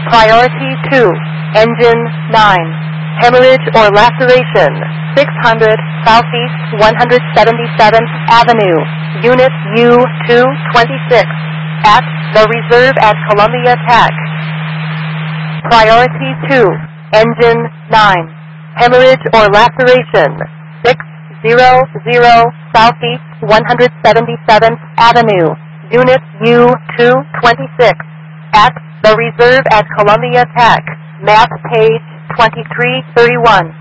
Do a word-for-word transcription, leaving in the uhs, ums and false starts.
Priority two, engine nine. Hemorrhage or laceration, six hundred Southeast one hundred seventy-seventh Avenue, Unit U two twenty-six, at the Reserve at Columbia Tech. Priority two, engine nine. Hemorrhage or laceration, six hundred Southeast one hundred seventy-seventh Avenue, Unit U two twenty-six, at the Reserve at Columbia Tech. Map page twenty-three thirty-one.